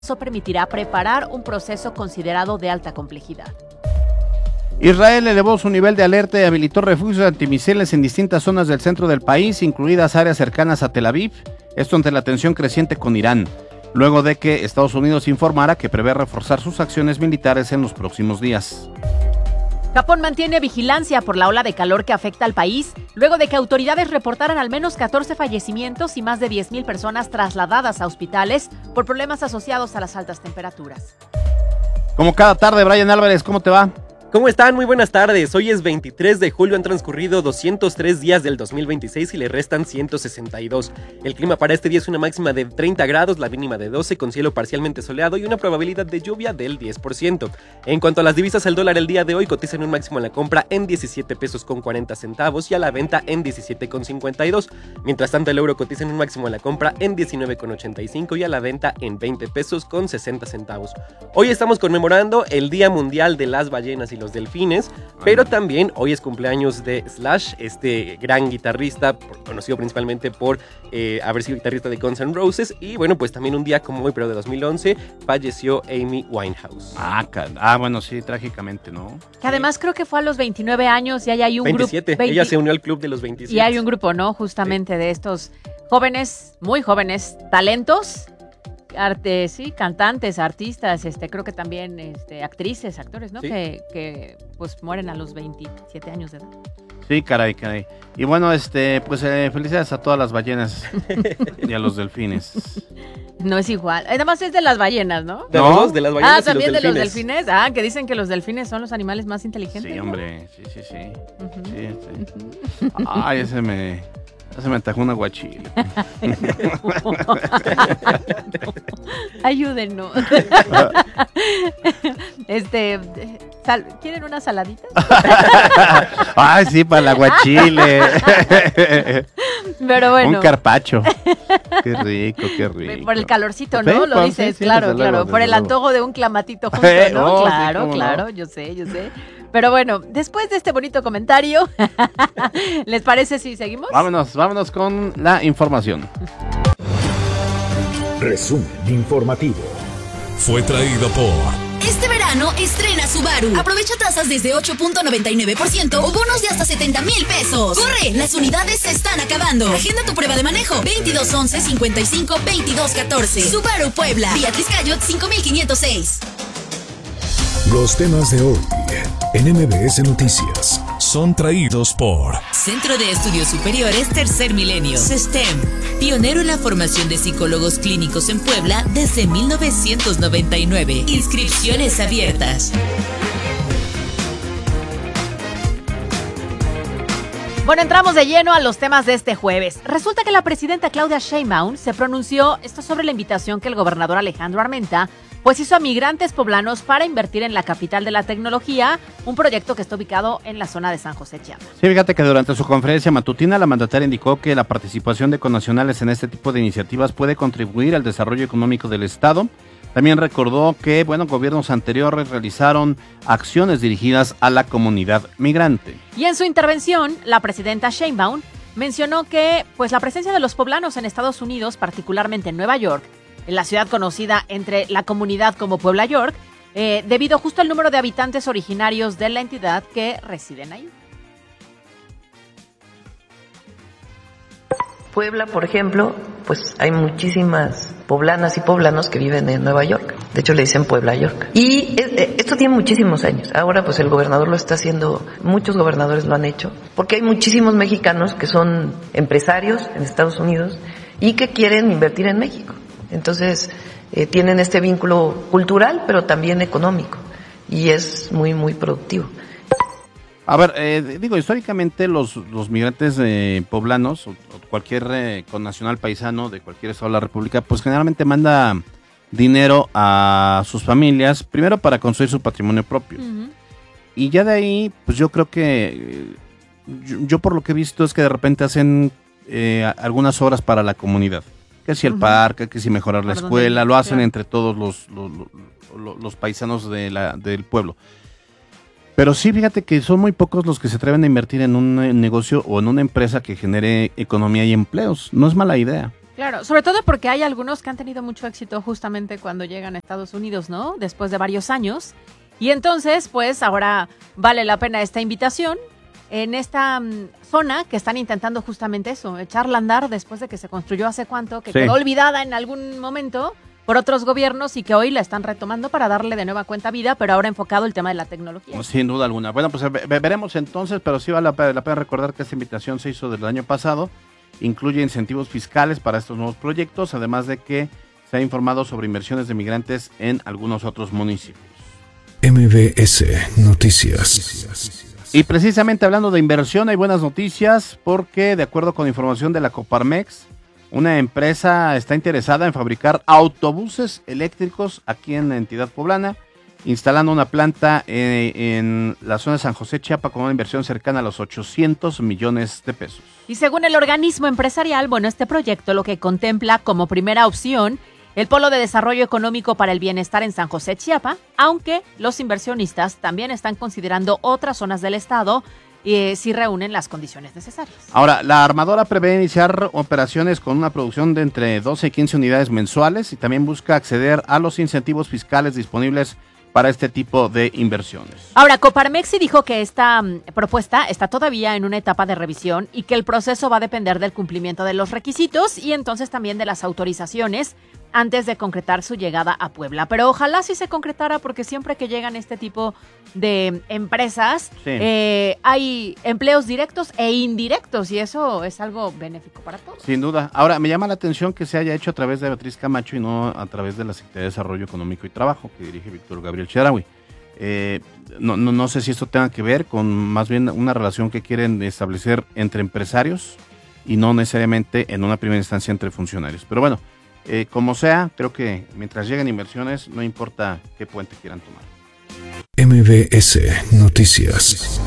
Eso permitirá preparar un proceso considerado de alta complejidad. Israel elevó su nivel de alerta y habilitó refugios antimisiles en distintas zonas del centro del país, incluidas áreas cercanas a Tel Aviv, esto ante la tensión creciente con Irán, luego de que Estados Unidos informara que prevé reforzar sus acciones militares en los próximos días. Japón mantiene vigilancia por la ola de calor que afecta al país, luego de que autoridades reportaran al menos 14 fallecimientos y más de 10,000 personas trasladadas a hospitales por problemas asociados a las altas temperaturas. Como cada tarde, Brian Álvarez, ¿cómo te va? ¿Cómo están? Muy buenas tardes. Hoy es 23 de julio, han transcurrido 203 días del 2026 y le restan 162. El clima para este día es una máxima de 30 grados, la mínima de 12, con cielo parcialmente soleado y una probabilidad de lluvia del 10%. En cuanto a las divisas, el dólar el día de hoy cotiza en un máximo en la compra en 17 pesos con 40 centavos y a la venta en 17 con 52. Mientras tanto, el euro cotiza en un máximo en la compra en 19 con 85 y a la venta en 20 pesos con 60 centavos. Hoy estamos conmemorando el Día Mundial de las Ballenas y los delfines, pero también hoy es cumpleaños de Slash, este gran guitarrista, conocido principalmente por haber sido guitarrista de Guns N' Roses, y bueno, pues también un día como hoy, pero de 2011, falleció Amy Winehouse. Bueno, sí, trágicamente, ¿no? Que además creo que fue a los 29 años y ahí hay un 27, grupo... ella se unió al club de los 27. Y hay un grupo, ¿no? Justamente de estos jóvenes, muy jóvenes, talentos, cantantes, artistas, creo que también actrices, actores, ¿no? Sí. Que pues mueren a los 27 años de edad. Sí, caray. Y bueno, pues felicidades a todas las ballenas y a los delfines. No es igual. Además es de las ballenas, ¿no? De las ballenas y también los de los delfines. Que dicen que los delfines son los animales más inteligentes. Sí, ¿no? hombre, sí. Uh-huh. Sí. Ay, ese me atajó una guachila. Ayúdenos. ¿Quieren una saladita? Ay, sí, para la guachile. Pero bueno. Un carpacho. Qué rico. Por el calorcito, ¿no? Sí, Lo dices, sí, claro. Luego, por el antojo de un clamatito junto, ¿no? Claro, yo sé. Pero bueno, después de este bonito comentario, ¿les parece si seguimos? Vámonos con la información. Resumen informativo. Fue traído por... Este verano estrena Subaru. Aprovecha tasas desde 8.99% o bonos de hasta 70,000 pesos. ¡Corre! Las unidades se están acabando. Agenda tu prueba de manejo. 2211-55-2214. Subaru Puebla. Beatriz Cayot 5506. Los temas de hoy en MBS Noticias son traídos por Centro de Estudios Superiores Tercer Milenio, SESTEM, pionero en la formación de psicólogos clínicos en Puebla desde 1999. Inscripciones abiertas. Bueno, entramos de lleno a los temas de este jueves. Resulta que la presidenta Claudia Sheinbaum se pronunció sobre la invitación que el gobernador Alejandro Armenta pues hizo a migrantes poblanos para invertir en la capital de la tecnología, un proyecto que está ubicado en la zona de San José, Chiapas. Sí, fíjate que durante su conferencia matutina, la mandataria indicó que la participación de connacionales en este tipo de iniciativas puede contribuir al desarrollo económico del Estado. También recordó que, gobiernos anteriores realizaron acciones dirigidas a la comunidad migrante. Y en su intervención, la presidenta Sheinbaum mencionó que, la presencia de los poblanos en Estados Unidos, particularmente en Nueva York, en la ciudad conocida entre la comunidad como Puebla York, debido justo al número de habitantes originarios de la entidad que residen ahí. Puebla, por ejemplo, pues hay muchísimas poblanas y poblanos que viven en Nueva York. De hecho, le dicen Puebla York. Y esto tiene muchísimos años. Ahora, pues el gobernador lo está haciendo, muchos gobernadores lo han hecho, porque hay muchísimos mexicanos que son empresarios en Estados Unidos y que quieren invertir en México. Entonces, tienen este vínculo cultural, pero también económico, y es muy, muy productivo. A ver, históricamente los migrantes poblanos, o cualquier connacional paisano de cualquier estado de la República, pues generalmente manda dinero a sus familias, primero para construir su patrimonio propio. Uh-huh. Y ya de ahí, pues yo creo que, yo por lo que he visto es que de repente hacen algunas obras para la comunidad. Que si el parque, que si mejorar la escuela, lo hacen entre todos los paisanos del pueblo. Pero sí, fíjate que son muy pocos los que se atreven a invertir en un negocio o en una empresa que genere economía y empleos. No es mala idea. Claro, sobre todo porque hay algunos que han tenido mucho éxito justamente cuando llegan a Estados Unidos, ¿no? Después de varios años. Y entonces, pues ahora vale la pena esta invitación en esta zona que están intentando justamente eso, echarla a andar después de que se construyó hace cuánto, que quedó olvidada en algún momento por otros gobiernos y que hoy la están retomando para darle de nueva cuenta vida, pero ahora enfocado el tema de la tecnología. Sin duda alguna. Bueno, pues veremos entonces, pero sí vale la pena recordar que esta invitación se hizo del año pasado. Incluye incentivos fiscales para estos nuevos proyectos, además de que se ha informado sobre inversiones de migrantes en algunos otros municipios. MBS Noticias. Y precisamente hablando de inversión, hay buenas noticias porque, de acuerdo con información de la Coparmex, una empresa está interesada en fabricar autobuses eléctricos aquí en la entidad poblana, instalando una planta en la zona de San José, Chiapas, con una inversión cercana a los 800 millones de pesos. Y según el organismo empresarial, bueno, este proyecto lo que contempla como primera opción el Polo de Desarrollo Económico para el Bienestar en San José, Chiapas, aunque los inversionistas también están considerando otras zonas del estado si reúnen las condiciones necesarias. Ahora, la armadora prevé iniciar operaciones con una producción de entre 12 y 15 unidades mensuales y también busca acceder a los incentivos fiscales disponibles para este tipo de inversiones. Ahora, Coparmex dijo que esta propuesta está todavía en una etapa de revisión y que el proceso va a depender del cumplimiento de los requisitos y entonces también de las autorizaciones antes de concretar su llegada a Puebla. Pero ojalá sí se concretara, porque siempre que llegan este tipo de empresas, hay empleos directos e indirectos y eso es algo benéfico para todos. Sin duda. Ahora, me llama la atención que se haya hecho a través de Beatriz Camacho y no a través de la Secretaría de Desarrollo Económico y Trabajo, que dirige Víctor Gabriel Chedraui. No sé si esto tenga que ver con más bien una relación que quieren establecer entre empresarios y no necesariamente en una primera instancia entre funcionarios. Pero bueno, como sea, creo que mientras lleguen inversiones, no importa qué puente quieran tomar. MBS Noticias.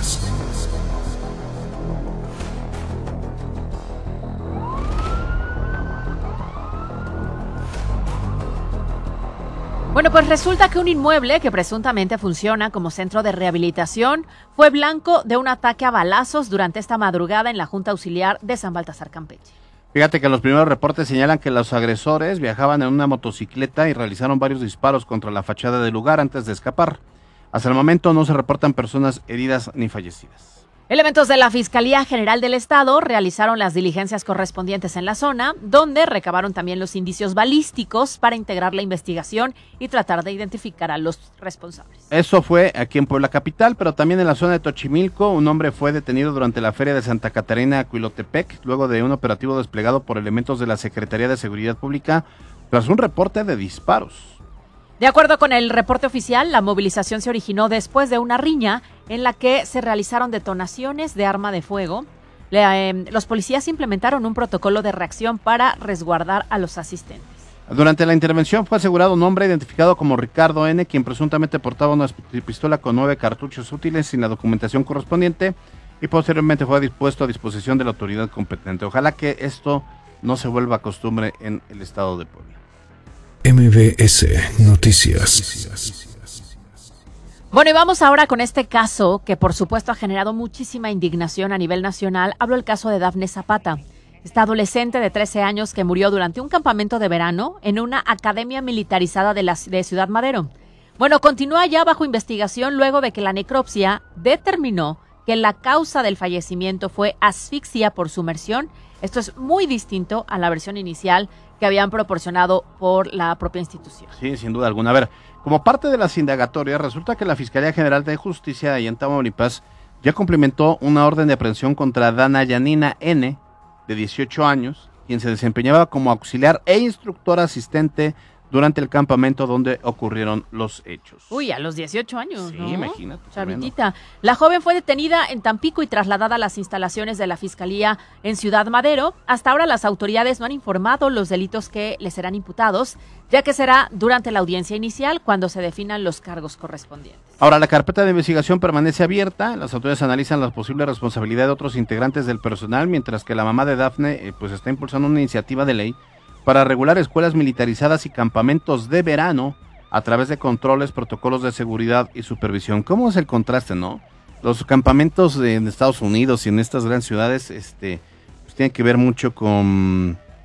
Bueno, pues resulta que un inmueble que presuntamente funciona como centro de rehabilitación fue blanco de un ataque a balazos durante esta madrugada en la Junta Auxiliar de San Baltasar, Campeche. Fíjate que los primeros reportes señalan que los agresores viajaban en una motocicleta y realizaron varios disparos contra la fachada del lugar antes de escapar. Hasta el momento no se reportan personas heridas ni fallecidas. Elementos de la Fiscalía General del Estado realizaron las diligencias correspondientes en la zona, donde recabaron también los indicios balísticos para integrar la investigación y tratar de identificar a los responsables. Eso fue aquí en Puebla Capital, pero también en la zona de Tochimilco, un hombre fue detenido durante la Feria de Santa Catarina, Cuilotepec, luego de un operativo desplegado por elementos de la Secretaría de Seguridad Pública, tras un reporte de disparos. De acuerdo con el reporte oficial, la movilización se originó después de una riña en la que se realizaron detonaciones de arma de fuego. Los policías implementaron un protocolo de reacción para resguardar a los asistentes. Durante la intervención fue asegurado un hombre identificado como Ricardo N., quien presuntamente portaba una pistola con 9 cartuchos útiles sin la documentación correspondiente y posteriormente fue dispuesto a disposición de la autoridad competente. Ojalá que esto no se vuelva costumbre en el estado de Puebla. MBS Noticias. Bueno, y vamos ahora con este caso que por supuesto ha generado muchísima indignación a nivel nacional. Hablo del caso de Dafne Zapata, esta adolescente de 13 años que murió durante un campamento de verano en una academia militarizada de Ciudad Madero. Bueno, continúa ya bajo investigación luego de que la necropsia determinó que la causa del fallecimiento fue asfixia por sumersión. Esto es muy distinto a la versión inicial que habían proporcionado por la propia institución. Sí, sin duda alguna. A ver, como parte de las indagatorias, resulta que la Fiscalía General de Justicia allá en Tamaulipas ya cumplimentó una orden de aprehensión contra Dana Yanina N., de 18 años, quien se desempeñaba como auxiliar e instructor asistente durante el campamento donde ocurrieron los hechos. Uy, a los 18 años, sí, ¿no? Imagínate. Chavitita. La joven fue detenida en Tampico y trasladada a las instalaciones de la Fiscalía en Ciudad Madero. Hasta ahora las autoridades no han informado los delitos que le serán imputados, ya que será durante la audiencia inicial cuando se definan los cargos correspondientes. Ahora, la carpeta de investigación permanece abierta. Las autoridades analizan la posible responsabilidad de otros integrantes del personal, mientras que la mamá de Dafne pues está impulsando una iniciativa de ley para regular escuelas militarizadas y campamentos de verano a través de controles, protocolos de seguridad y supervisión. ¿Cómo es el contraste, no? Los campamentos en Estados Unidos y en estas grandes ciudades pues tienen que ver mucho con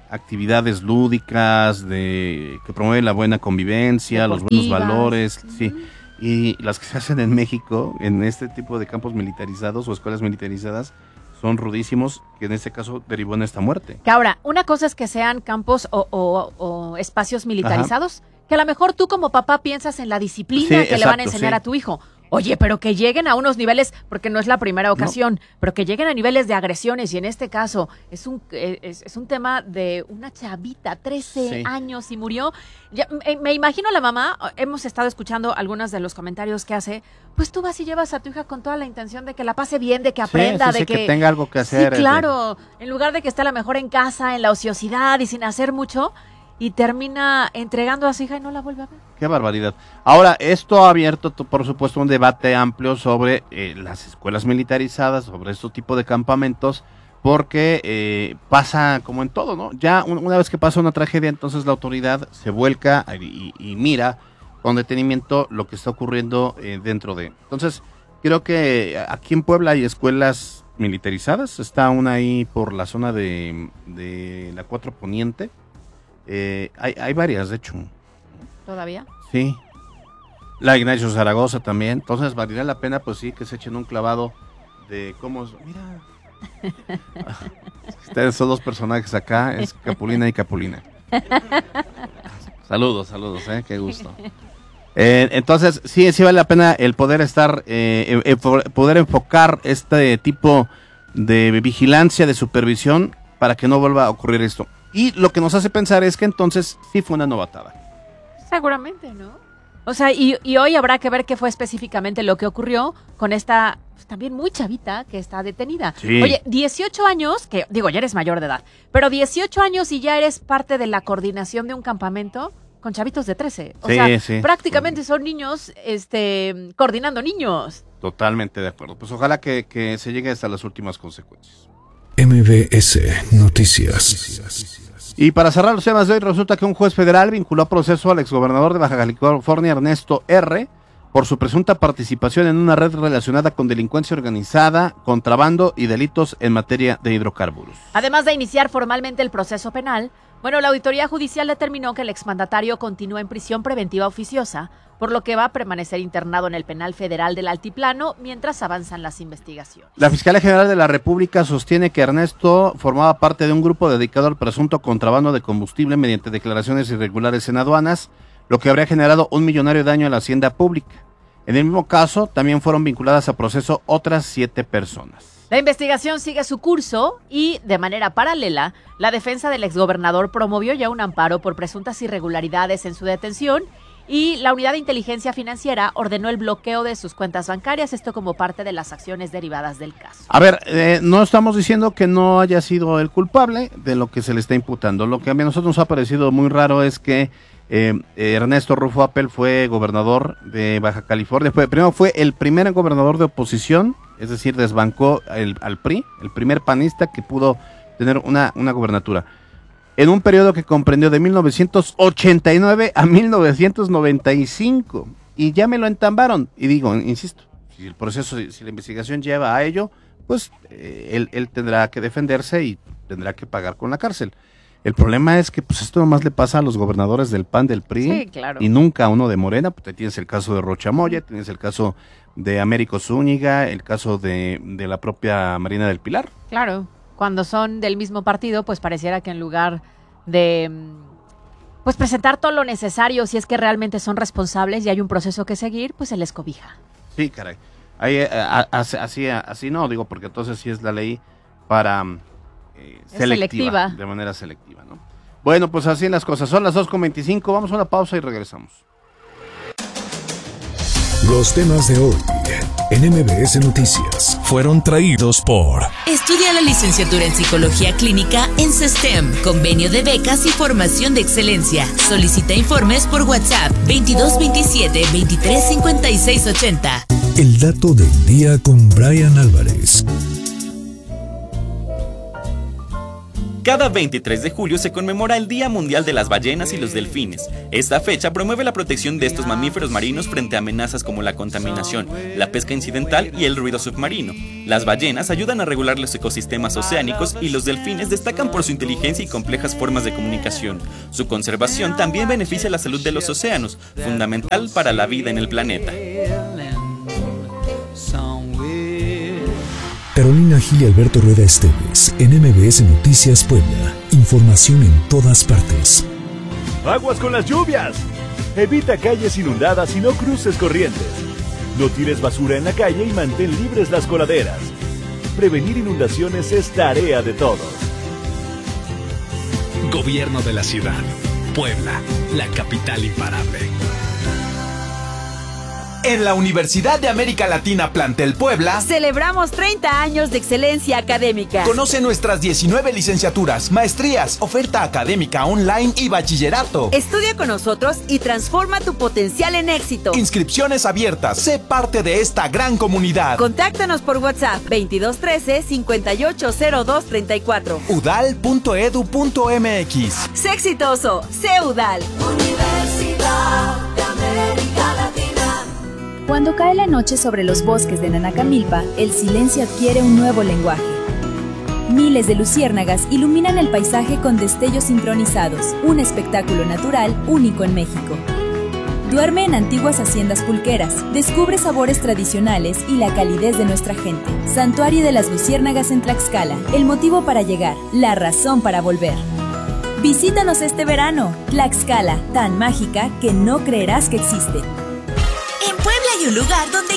actividades lúdicas, que promueven la buena convivencia, los buenos valores, sí. Y las que se hacen en México, en este tipo de campos militarizados o escuelas militarizadas, son rudísimos, que en este caso derivó en esta muerte. Que ahora, una cosa es que sean campos o espacios militarizados, que a lo mejor tú como papá piensas en la disciplina que le van a enseñar a tu hijo. Oye, pero que lleguen a unos niveles, porque no es la primera ocasión, pero que lleguen a niveles de agresiones, y en este caso es un tema de una chavita, 13 años, y murió. Ya, me imagino la mamá, hemos estado escuchando algunos de los comentarios que hace, pues tú vas y llevas a tu hija con toda la intención de que la pase bien, de que aprenda, de que tenga algo que hacer. Sí, claro, en lugar de que esté a lo mejor en casa, en la ociosidad y sin hacer mucho, y termina entregando a su hija y no la vuelve a ver. Qué barbaridad. Ahora, esto ha abierto, por supuesto, un debate amplio sobre las escuelas militarizadas, sobre este tipo de campamentos, porque pasa como en todo, ¿no? Ya una vez que pasa una tragedia, entonces la autoridad se vuelca y mira con detenimiento lo que está ocurriendo dentro de. Entonces, creo que aquí en Puebla hay escuelas militarizadas. Está una ahí por la zona de la 4 Poniente. Hay varias, de hecho. ¿Todavía? Sí. La Ignacio Zaragoza también. Entonces, valdría la pena, pues sí, que se echen un clavado de cómo... Mira. Ustedes son dos personajes acá, es Capulina y Capulina. Saludos, qué gusto. Entonces, sí vale la pena el poder estar, poder enfocar este tipo de vigilancia, de supervisión, para que no vuelva a ocurrir esto. Y lo que nos hace pensar es que entonces sí fue una novatada. Seguramente, ¿no? O sea, y hoy habrá que ver qué fue específicamente lo que ocurrió con esta, pues, también muy chavita que está detenida. Sí. Oye, 18 años, que digo, ya eres mayor de edad, pero 18 años y ya eres parte de la coordinación de un campamento con chavitos de 13. O sea, prácticamente son niños, coordinando niños. Totalmente de acuerdo. Pues ojalá que se llegue hasta las últimas consecuencias. MBS Noticias. Y para cerrar los temas de hoy, resulta que un juez federal vinculó a proceso al exgobernador de Baja California, Ernesto R., por su presunta participación en una red relacionada con delincuencia organizada, contrabando y delitos en materia de hidrocarburos. Además de iniciar formalmente el proceso penal, la auditoría judicial determinó que el exmandatario continúa en prisión preventiva oficiosa, por lo que va a permanecer internado en el penal federal del Altiplano mientras avanzan las investigaciones. La Fiscalía General de la República sostiene que Ernesto formaba parte de un grupo dedicado al presunto contrabando de combustible mediante declaraciones irregulares en aduanas, lo que habría generado un millonario daño a la hacienda pública. En el mismo caso, también fueron vinculadas a proceso otras 7 personas. La investigación sigue su curso y, de manera paralela, la defensa del exgobernador promovió ya un amparo por presuntas irregularidades en su detención y la Unidad de Inteligencia Financiera ordenó el bloqueo de sus cuentas bancarias, esto como parte de las acciones derivadas del caso. A ver, no estamos diciendo que no haya sido el culpable de lo que se le está imputando. Lo que a nosotros nos ha parecido muy raro es que Ernesto Rufo Appel fue gobernador de Baja California. Primero fue el primer gobernador de oposición, es decir, desbancó al PRI, el primer panista que pudo tener una gobernatura. En un periodo que comprendió de 1989 a 1995. Y ya me lo entambaron. Y digo, insisto, si el proceso, si la investigación lleva a ello, pues él tendrá que defenderse y tendrá que pagar con la cárcel. El problema es que pues esto nomás le pasa a los gobernadores del PAN, del PRI, sí, claro, y nunca a uno de Morena. Pues tienes el caso de Rocha Moya, tienes el caso de Américo Zúñiga, el caso de la propia Marina del Pilar. Claro, cuando son del mismo partido, pues pareciera que en lugar de pues presentar todo lo necesario, si es que realmente son responsables y hay un proceso que seguir, pues se les cobija. Sí, caray. Ahí, así no, digo, porque entonces sí es la ley para selectiva, de manera selectiva, ¿no? Bueno, pues así las cosas. Son las 2:25, vamos a una pausa y regresamos. Los temas de hoy en MBS Noticias fueron traídos por... Estudia la licenciatura en Psicología Clínica en CESTEM. Convenio de becas y formación de excelencia. Solicita informes por WhatsApp 2227 235680. El dato del día con Brian Álvarez. Cada 23 de julio se conmemora el Día Mundial de las Ballenas y los Delfines. Esta fecha promueve la protección de estos mamíferos marinos frente a amenazas como la contaminación, la pesca incidental y el ruido submarino. Las ballenas ayudan a regular los ecosistemas oceánicos y los delfines destacan por su inteligencia y complejas formas de comunicación. Su conservación también beneficia la salud de los océanos, fundamental para la vida en el planeta. Carolina Gil y Alberto Rueda Esteves, en MBS Noticias Puebla. Información en todas partes. ¡Aguas con las lluvias! Evita calles inundadas y no cruces corrientes. No tires basura en la calle y mantén libres las coladeras. Prevenir inundaciones es tarea de todos. Gobierno de la ciudad. Puebla, la capital imparable. En la Universidad de América Latina Plantel Puebla celebramos 30 años de excelencia académica. Conoce nuestras 19 licenciaturas, maestrías, oferta académica online y bachillerato. Estudia con nosotros y transforma tu potencial en éxito. Inscripciones abiertas. Sé parte de esta gran comunidad. Contáctanos por WhatsApp 2213-580234. udal.edu.mx. Sé exitoso, sé UDAL. Universidad de América Latina. Cuando cae la noche sobre los bosques de Nanacamilpa, el silencio adquiere un nuevo lenguaje. Miles de luciérnagas iluminan el paisaje con destellos sincronizados, un espectáculo natural único en México. Duerme en antiguas haciendas pulqueras, descubre sabores tradicionales y la calidez de nuestra gente. Santuario de las Luciérnagas en Tlaxcala, el motivo para llegar, la razón para volver. Visítanos este verano, Tlaxcala, tan mágica que no creerás que existe. En Puebla hay un lugar donde